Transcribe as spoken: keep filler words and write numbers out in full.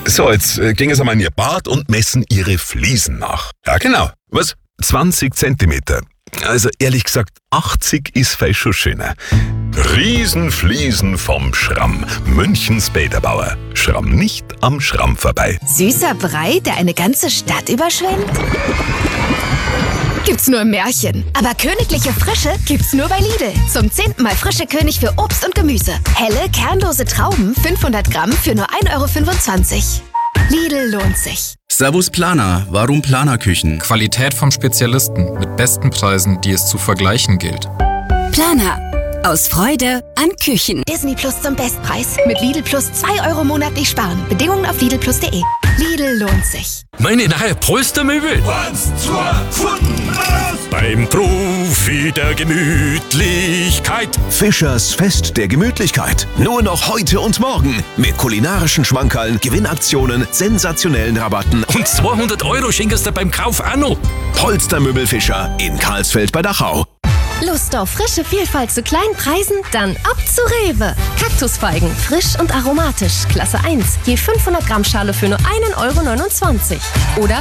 So, jetzt äh, gehen Sie mal in Ihr Bad und messen Ihre Fliesen nach. Ja, genau. Was? zwanzig Zentimeter. Also ehrlich gesagt, achtzig ist vielleicht schon schöner. Riesenfliesen vom Schramm. Münchens Bäderbauer. Schramm nicht am Schramm vorbei. Süßer Brei, der eine ganze Stadt überschwemmt? Gibt's nur im Märchen. Aber königliche Frische gibt's nur bei Lidl. Zum zehnten Mal frische König für Obst und Gemüse. Helle, kernlose Trauben, fünfhundert Gramm für nur ein Euro fünfundzwanzig. Lidl lohnt sich. Servus Planer, warum Planerküchen? Qualität vom Spezialisten mit besten Preisen, die es zu vergleichen gilt. Planer. Aus Freude an Küchen. Disney Plus zum Bestpreis. Mit Lidl Plus zwei Euro monatlich sparen. Bedingungen auf lidl plus punkt de. Lidl lohnt sich. Meine neue Polstermöbel. Eins, zwei, gefunden. Beim Profi der Gemütlichkeit. Fischers Fest der Gemütlichkeit. Nur noch heute und morgen. Mit kulinarischen Schmankerln, Gewinnaktionen, sensationellen Rabatten. Und zweihundert Euro schenkst du beim Kauf auch noch. Polstermöbel Fischer in Karlsfeld bei Dachau. Lust auf frische Vielfalt zu kleinen Preisen? Dann ab zu Rewe. Kaktusfeigen, frisch und aromatisch, Klasse eins. Je fünfhundert Gramm Schale für nur einen Euro neunundzwanzig. Oder